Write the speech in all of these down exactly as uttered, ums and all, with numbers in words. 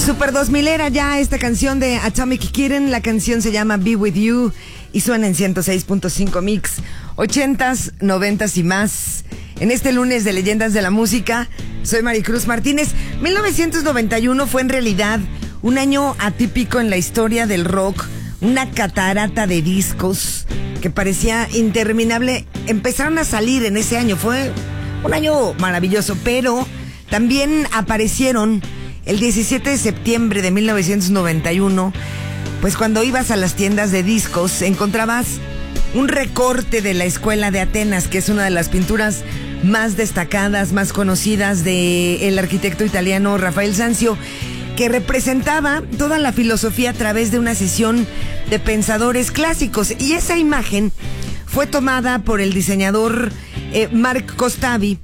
Super dos mil era ya esta canción de Atomic Kitten. La canción se llama Be With You y suena en ciento seis punto cinco Mix. Ochentas, noventas y más. En este lunes de Leyendas de la Música, soy Maricruz Martínez. mil novecientos noventa y uno fue en realidad un año atípico en la historia del rock. Una catarata de discos que parecía interminable. Empezaron a salir en ese año. Fue un año maravilloso, pero también aparecieron el diecisiete de septiembre de mil novecientos noventa y uno, pues cuando ibas a las tiendas de discos encontrabas un recorte de la Escuela de Atenas, que es una de las pinturas más destacadas, más conocidas del arquitecto italiano Rafael Sanzio, que representaba toda la filosofía a través de una sesión de pensadores clásicos. Y esa imagen fue tomada por el diseñador eh, Marc Costavi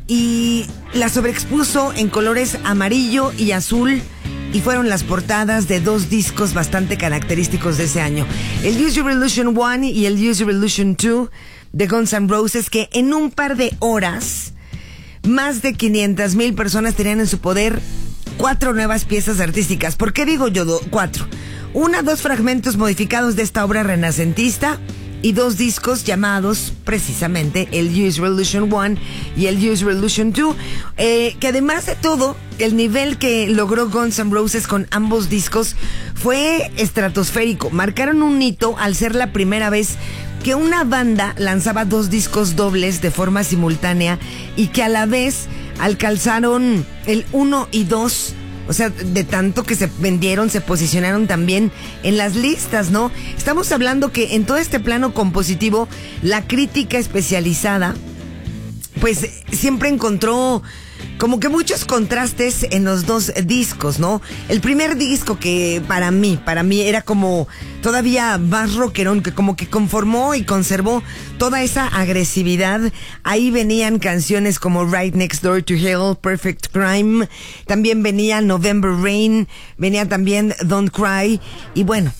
y la sobreexpuso en colores amarillo y azul, y fueron las portadas de dos discos bastante característicos de ese año: el Use Your Illusion uno y el Use Your Illusion dos de Guns N' Roses, que en un par de horas más de quinientas mil personas tenían en su poder cuatro nuevas piezas artísticas. ¿Por qué digo yo do, cuatro? Una, dos fragmentos modificados de esta obra renacentista y dos discos llamados precisamente el Use Your Illusion uno y el Use Your Illusion dos, eh, que además de todo, el nivel que logró Guns N' Roses con ambos discos fue estratosférico. Marcaron un hito al ser la primera vez que una banda lanzaba dos discos dobles de forma simultánea y que a la vez alcanzaron el uno y dos. O sea, de tanto que se vendieron, se posicionaron también en las listas, ¿no? Estamos hablando que en todo este plano compositivo, la crítica especializada, pues siempre encontró como que muchos contrastes en los dos discos, ¿no? El primer disco, que para mí, para mí era como todavía más rockerón, que como que conformó y conservó toda esa agresividad. Ahí venían canciones como Right Next Door to Hell, Perfect Crime, también venía November Rain, venía también Don't Cry, y bueno,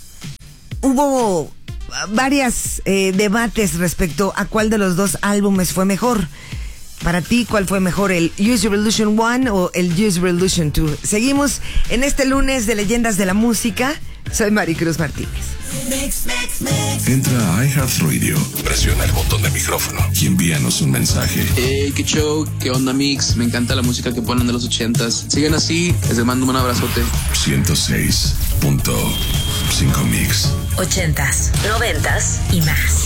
hubo varios eh, debates respecto a cuál de los dos álbumes fue mejor. Para ti, ¿cuál fue mejor, el Use Your Illusion uno o el Use Your Illusion dos? Seguimos en este lunes de Leyendas de la Música. Soy Maricruz Martínez. Mix, mix, mix. Entra a iHeartRadio, presiona el botón de micrófono y envíanos un mensaje. Hey, qué show, qué onda, Mix. Me encanta la música que ponen de los ochentas. Sigan así, les mando un abrazote. ciento seis punto cinco Mix. Ochentas, noventas y más.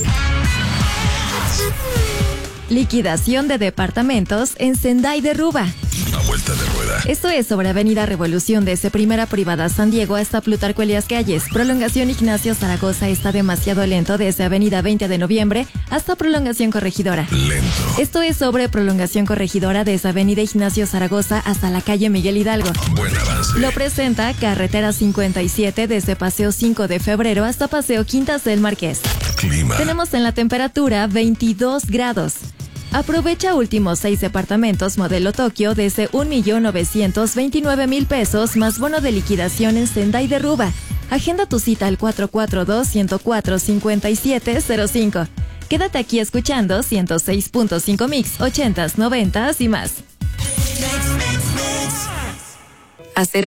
Liquidación de departamentos en Sendai de Ruba. Una vuelta de rueda. Esto es sobre Avenida Revolución desde Primera Privada San Diego hasta Plutarco Elías Calles. Prolongación Ignacio Zaragoza está demasiado lento desde Avenida veinte de Noviembre hasta Prolongación Corregidora. Lento. Esto es sobre Prolongación Corregidora desde Avenida Ignacio Zaragoza hasta la calle Miguel Hidalgo. Buen avance. Lo presenta Carretera cincuenta y siete desde Paseo cinco de Febrero hasta Paseo Quintas del Marqués. Clima. Tenemos en la temperatura veintidós grados. Aprovecha últimos seis departamentos modelo Tokio desde un millón novecientos veintinueve mil pesos más bono de liquidación en Sendai de Ruba. Agenda tu cita al cuatro cuatro dos, uno cero cuatro, cinco siete cero cinco. Quédate aquí escuchando ciento seis punto cinco Mix, ochentas, noventas y más. Hacer